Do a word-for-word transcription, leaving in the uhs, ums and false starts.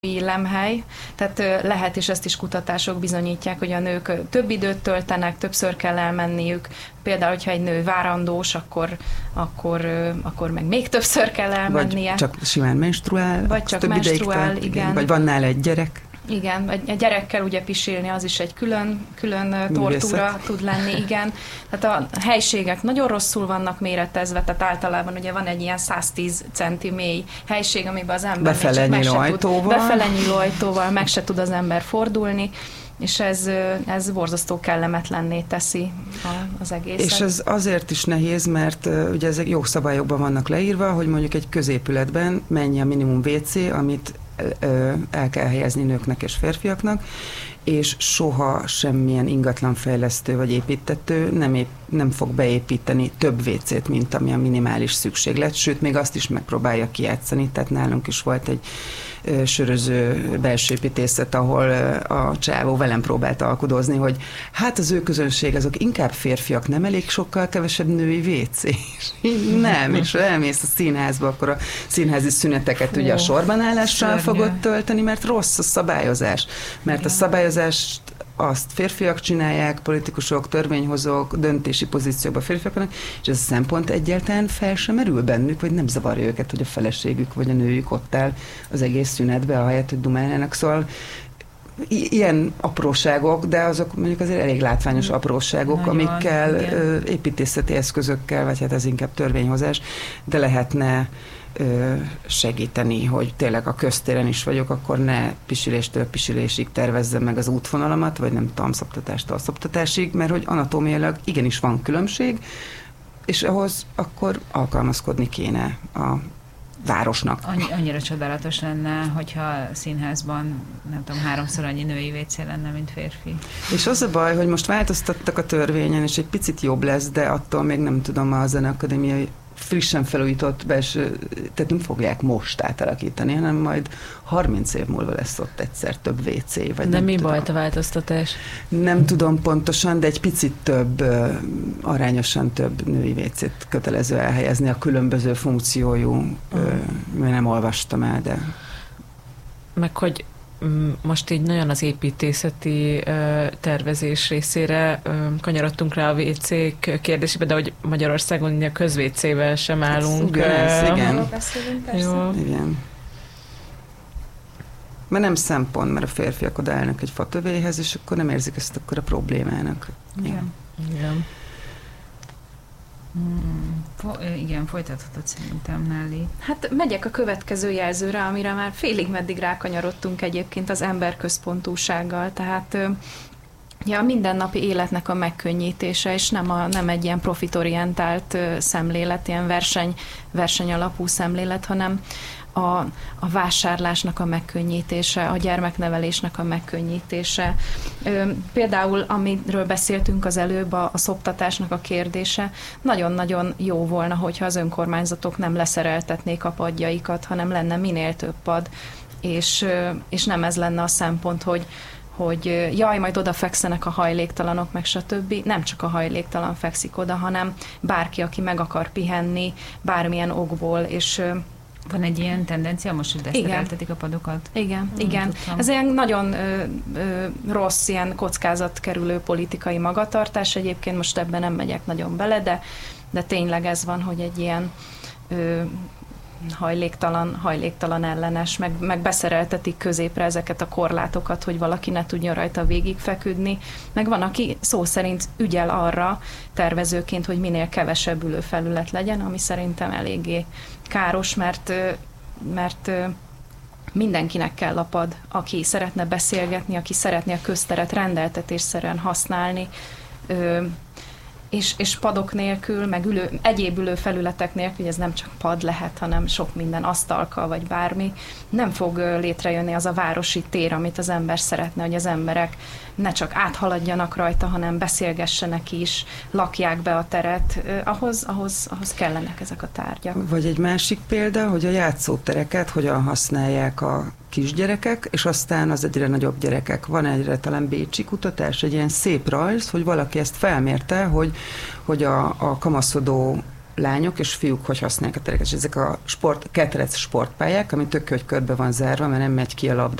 lemhely, tehát lehet, és ezt is kutatások bizonyítják, hogy a nők több időt töltenek, többször kell elmenniük. Például, hogyha egy nő várandós, akkor, akkor, akkor meg még többször kell elmennie. Vagy csak simán menstruál. Vagy csak menstruál, igen. igen. Vagy van nála egy gyerek. Igen, egy gyerekkel ugye pisilni, az is egy külön, külön tortúra tud lenni, igen. Tehát a helységek nagyon rosszul vannak méretezve, tehát általában ugye van egy ilyen száztíz centi mély helység, amiben az ember befele nyíló ajtóval. Befele nyíló ajtóval meg se tud az ember fordulni, és ez, ez borzasztó kellemetlenné teszi az egészet. És ez azért is nehéz, mert ugye ezek jogszabályokban vannak leírva, hogy mondjuk egy középületben mennyi a minimum vé cé, amit el kell helyezni nőknek és férfiaknak, és soha semmilyen ingatlanfejlesztő vagy építető nem, ép, nem fog beépíteni több vé cét, mint ami a minimális szükséglet, sőt, még azt is megpróbálja kijátszani, tehát nálunk is volt egy ö, söröző belsőépítészet, ahol ö, a csávó velem próbált alkudozni, hogy hát az ő közönség azok inkább férfiak, nem elég sokkal kevesebb női vé cé. Nem, és elmész a színházba, akkor a színházi szüneteket ugye a sorbanállással fogod tölteni, mert rossz a szabályozás. Mert igen. A szabályozást azt férfiak csinálják, politikusok, törvényhozók, döntési pozícióban férfiak vannak, és ez a szempont egyáltalán fel sem merül bennük, vagy nem zavarja őket, hogy a feleségük vagy a nőjük ott áll az egész szünetbe, ahelyett, hogy dumálnának. Szóval I- ilyen apróságok, de azok mondjuk azért elég látványos apróságok, nagyon, amikkel igen. építészeti eszközökkel, vagy hát ez inkább törvényhozás, de lehetne segíteni, hogy tényleg a köztéren is vagyok, akkor ne pisiléstől pisilésig tervezzem meg az útvonalamat, vagy nem tanszoptatástól szoptatásig, mert hogy anatómiailag igenis van különbség, és ahhoz akkor alkalmazkodni kéne a városnak. Annyi, annyira csodálatos lenne, hogyha színházban, nem tudom, háromszor annyi női vé cé lenne, mint férfi. És az a baj, hogy most változtattak a törvényen, és egy picit jobb lesz, de attól még nem tudom, a Zeneakadémiai frissen felújított belső, tehát nem fogják most átalakítani, hanem majd harminc év múlva lesz ott egyszer több vé cé. Vagy de nem mi tudom. volt a változtatás? Nem tudom pontosan, de egy picit több, arányosan több női vé cét kötelező elhelyezni a különböző funkciójú, uh-huh. nem olvastam el, de... Meg hogy most így nagyon az építészeti uh, tervezés részére uh, kanyarodtunk rá a vé cék kérdésébe, de hogy Magyarországon a közvécével sem állunk. Ez, uh, igen. Jó. Igen. Mert nem szempont, mert a férfiak odaállnak egy fatövéhez, és akkor nem érzik ezt akkor a problémának. Igen. Igen. Hmm. Fo- igen, folytathatod szerintem, Nelly. Hát megyek a következő jelzőre, amire már félig meddig rákanyarodtunk egyébként az emberközpontúsággal, tehát ja, a mindennapi életnek a megkönnyítése, és nem, a, nem egy ilyen profitorientált szemlélet, ilyen verseny, verseny alapú szemlélet, hanem a, a vásárlásnak a megkönnyítése, a gyermeknevelésnek a megkönnyítése. Például, amiről beszéltünk az előbb, a, a szoptatásnak a kérdése, nagyon-nagyon jó volna, hogyha az önkormányzatok nem leszereltetnék a padjaikat, hanem lenne minél több pad, és, és nem ez lenne a szempont, hogy hogy jaj, majd oda fekszenek a hajléktalanok, meg stb. Nem csak a hajléktalan fekszik oda, hanem bárki, aki meg akar pihenni, bármilyen okból, és van egy ilyen tendencia most, hogy leszereltetik a padokat? Igen, nem igen. Tudtam. Ez ilyen nagyon ö, ö, rossz, ilyen kockázatkerülő politikai magatartás. Egyébként most ebben nem megyek nagyon bele, de, de tényleg ez van, hogy egy ilyen ö, hajléktalan, hajléktalan ellenes, meg, meg beszereltetik középre ezeket a korlátokat, hogy valaki ne tudjon rajta végigfeküdni. Meg van, aki szó szerint ügyel arra tervezőként, hogy minél kevesebb ülőfelület legyen, ami szerintem eléggé káros, mert, mert mindenkinek kell a pad, aki szeretne beszélgetni, aki szeretné a közteret rendeltetésszerűen használni, És, és padok nélkül, meg ülő, egyéb ülőfelületek nélkül, ez nem csak pad lehet, hanem sok minden asztalka, vagy bármi, nem fog létrejönni az a városi tér, amit az ember szeretne, hogy az emberek ne csak áthaladjanak rajta, hanem beszélgessenek is, lakják be a teret. Ahhoz, ahhoz, ahhoz kellenek ezek a tárgyak. Vagy egy másik példa, hogy a játszótereket hogyan használják a kisgyerekek, és aztán az egyre nagyobb gyerekek. Van egyre talán bécsi kutatás, egy ilyen szép rajz, hogy valaki ezt felmérte, hogy, hogy a, a kamaszodó lányok és fiúk hogy használják a tereket. És ezek a sport, ketrec sportpályák, ami tök, hogy körbe van zárva, mert nem megy ki a labda